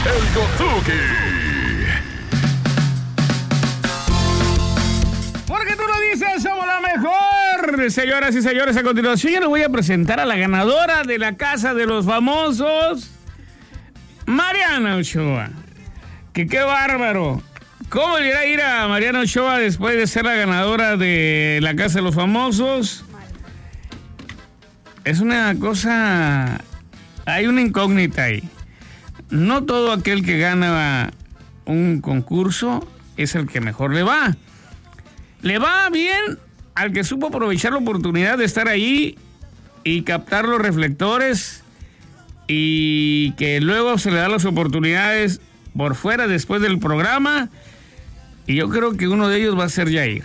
El Gotsuki. Porque tú lo dices, somos la mejor. Señoras y señores, a continuación yo les voy a presentar a la ganadora de la Casa de los Famosos, Mariana Ochoa. Que qué bárbaro. ¿Cómo le irá a ir a Mariana Ochoa después de ser la ganadora de la Casa de los Famosos? Es una cosa... Hay una incógnita ahí. No todo aquel que gana un concurso es el que mejor le va. Le va bien al que supo aprovechar la oportunidad de estar ahí y captar los reflectores y que luego se le da las oportunidades por fuera después del programa. Y yo creo que uno de ellos va a ser Yair.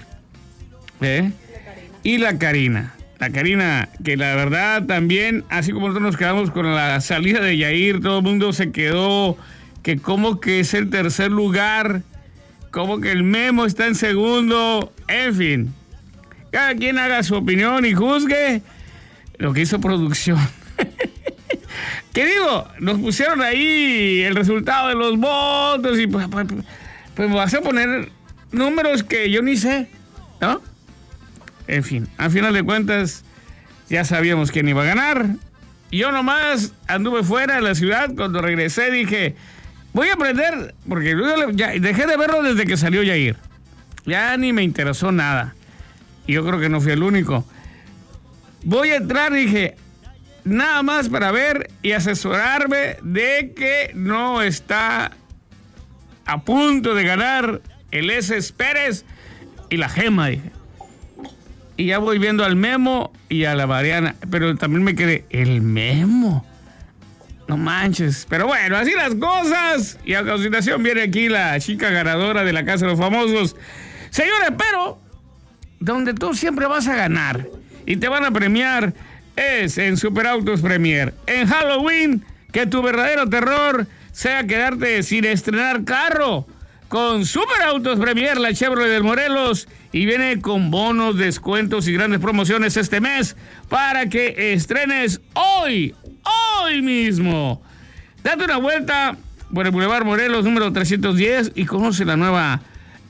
Y la Karina. La Karina, que la verdad también, así como nosotros nos quedamos con la salida de Yair, todo el mundo se quedó que como que es el tercer lugar, como que el Memo está en segundo, en fin. Cada quien haga su opinión y juzgue lo que hizo producción. ¿Qué digo? Nos pusieron ahí el resultado de los votos y pues me vas a poner números que yo ni sé, ¿no? En fin, al final de cuentas, ya sabíamos quién iba a ganar. Yo nomás anduve fuera de la ciudad. Cuando regresé dije, voy a aprender, porque ya dejé de verlo desde que salió Yair. Ya ni me interesó nada. Y yo creo que no fui el único. Voy a entrar, dije, nada más para ver y asesorarme de que no está a punto de ganar el S. Pérez y la Gema, dije. Y ya voy viendo al Memo y a la Mariana. Pero también me quedé, ¿el Memo? No manches. Pero bueno, así las cosas. Y a continuación viene aquí la chica ganadora de la Casa de los Famosos. Señores, pero donde tú siempre vas a ganar y te van a premiar es en Superautos Premier. En Halloween, que tu verdadero terror sea quedarte sin estrenar carro. Con Superautos Premier, la Chevrolet del Morelos, y viene con bonos, descuentos y grandes promociones este mes para que estrenes hoy mismo. Date una vuelta por el Boulevard Morelos número 310 y conoce la nueva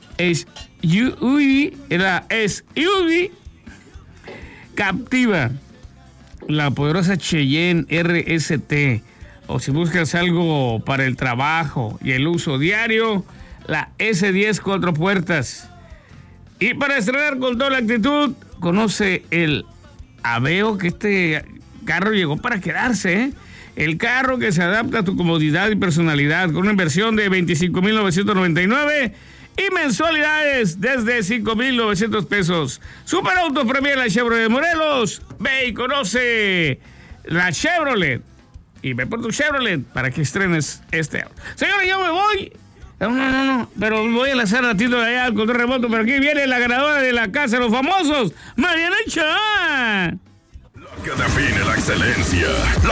SUV, Captiva, la poderosa Cheyenne RST, o si buscas algo para el trabajo y el uso diario, la S10 4 puertas. Y para estrenar con toda la actitud, conoce el Aveo, que este carro llegó para quedarse, ¿eh? El carro que se adapta a tu comodidad y personalidad, con una inversión de $25,999 y mensualidades desde $5,900 pesos. Superautos Premier, la Chevrolet de Morelos. Ve y conoce la Chevrolet. Y ve por tu Chevrolet para que estrenes este auto. Señores, yo me voy. No, pero voy a lanzar ratito de allá al control remoto, pero aquí viene la ganadora de la Casa de los Famosos, Mariana Ochoa. Lo que define la excelencia.